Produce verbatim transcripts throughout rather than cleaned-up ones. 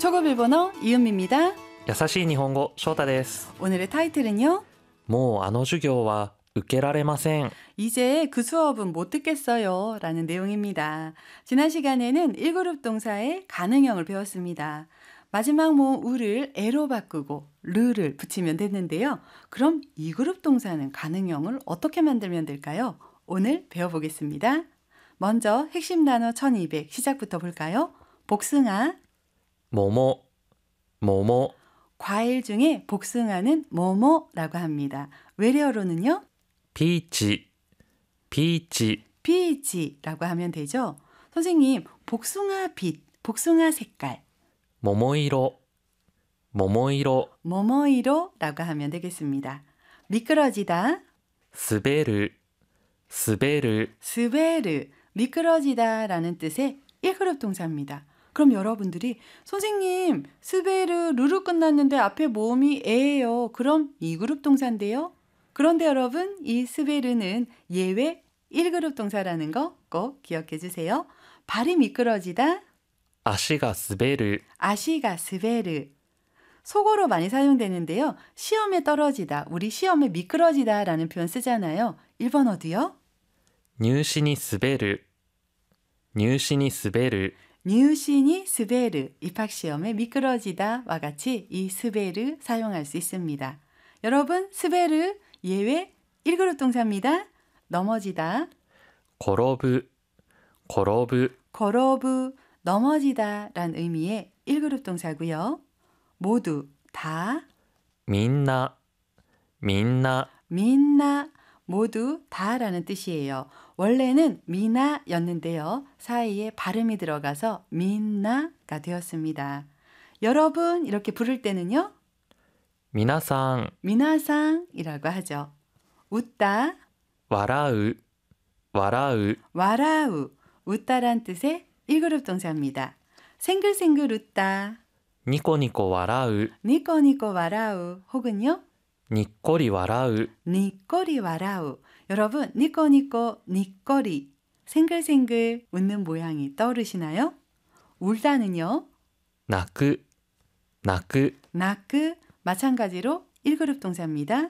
초급 일본어 이은미입니다. 優しい日本語、翔太です。 오늘의 타이틀은요. もうあの授業は受けられません. 이제 그 수업은 못 듣겠어요 라는 내용입니다. 지난 시간에는 일 그룹 동사의 가능형을 배웠습니다. 마지막 모음 우를 에로 바꾸고 르를 붙이면 됐는데요. 그럼 이 그룹 동사는 가능형을 어떻게 만들면 될까요? 오늘 배워보겠습니다. 먼저 핵심 단어 천이백 시작부터 볼까요? 복숭아, 桃、桃、 과일 중에 복숭아는 뭐뭐라고 합니다. 외래어로는요. ピーチ、ピーチ、 피치라고 하면 되죠. 선생님, 복숭아 빛, 복숭아 색깔, 桃色、桃色、 뭐뭐이로라고 하면 되겠습니다. 미끄러지다, 滑る、滑る、 스베르, 미끄러지다라는 뜻의 일 그룹 동사입니다. 그럼 여러분들이 선생님, 스베르, 루루 끝났는데 앞에 모음이 에예요. 그럼 이 그룹 동사인데요. 그런데 여러분, 이 스베르는 예외 일 그룹 동사라는 거 꼭 기억해 주세요. 발이 미끄러지다, 足が滑る、 아시가 스베르. 속어로 많이 사용되는데요. 시험에 떨어지다, 우리 시험에 미끄러지다 라는 표현 쓰잖아요. 일본어도요. 入試に滑る、入試に滑る、 뉴신이 스베르, 입학시험에 미끄러지다와 같이 이 스베르 사용할 수 있습니다. 여러분, 스베르 예외 일 그룹 동사입니다. 넘어지다, 転ぶ、転ぶ、 걸어부, 넘어지다 라는 의미의 일 그룹 동사고요. 모두, 다, みんな、みんな、 민나, 모두 다라는 뜻이에요. 원래는 미나였는데요. 사이에 발음이 들어가서 민나가 되었습니다. 여러분 이렇게 부를 때는요. 皆さん、 미나상이라고 하죠. 웃다, 笑う、笑う、 와라우, 웃다란 뜻의 일 그룹 동사입니다. 생글생글 웃다, ニコニコ笑う、 니꼬니꼬 와라우, 혹은요. にっこり笑う、 니꼬리 와라우. 여러분, 니꼬니꼬, 니꼬리, 생글생글 웃는 모양이 떠오르시나요? 울다는요. 泣く、泣く、 나크, 마찬가지로 일 그룹 동사입니다.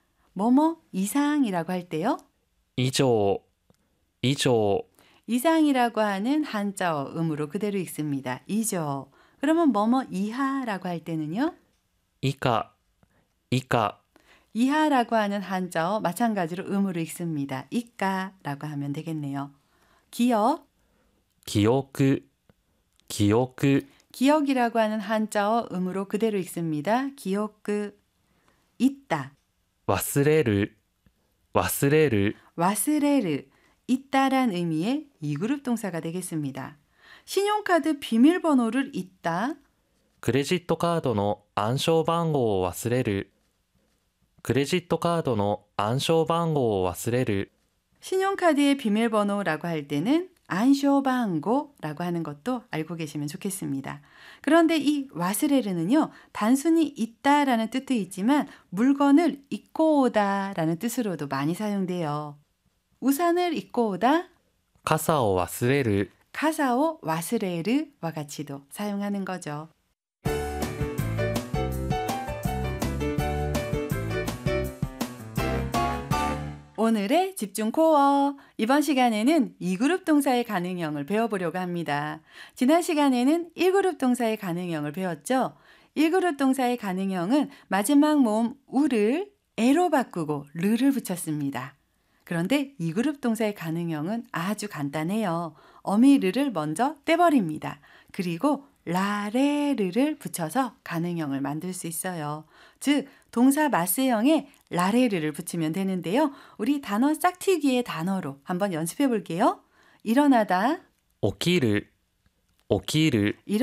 뭐뭐 이상이라고 할 때요. 以上、以上、 이상이라고 하는 한자어 음으로 그대로 읽습니다. 이죠. 그러면 뭐뭐 이하라고 할 때는요. 以下、以下、 이하라고 하는 한자어 마찬가지로 음으로 읽습니다. 이까라고 하면 되겠네요. 기억, 記憶、記憶、 기억이라고 하는 한자어 음으로 그대로 읽습니다. 기억, 있다, 忘れる、忘れる、 와스레르, 있다란 의미의 이 그룹 동사가 되겠습니다. 신용카드 비밀번호를 잊다, クレジットカードの暗証番号を忘れる、クレジットカードの暗証番号を忘れる、 신용카드의 비밀번호라고 할 때는 안쇼방고라고 하는 것도 알고 계시면 좋겠습니다. 그런데 이 와스레르는요, 단순히 있다라는 뜻도 있지만 물건을 잊고 오다라는 뜻으로도 많이 사용돼요. 우산을 잊고 오다, 傘を忘れる、 카사오 와스레르와 같이도 사용하는 거죠. 오늘의 집중 코어. 이번 시간에는 이 그룹 동사의 가능형을 배워보려고 합니다. 지난 시간에는 일 그룹 동사의 가능형을 배웠죠. 일 그룹 동사의 가능형은 마지막 모음 우를 에로 바꾸고 르를 붙였습니다. 그런데 이 그룹 동사의 가능형은 아주 간단해요. 어미 르를 먼저 떼버립니다. 그리고 라레르를 붙여서 가능형을 만들 수 있어요. 즉, 동사 마스형에 라레르를 붙이면 되는데요. 우리 단어 짝튀기의 단어로 한번 연습해 볼게요. 일어나다, 起きる、起きる、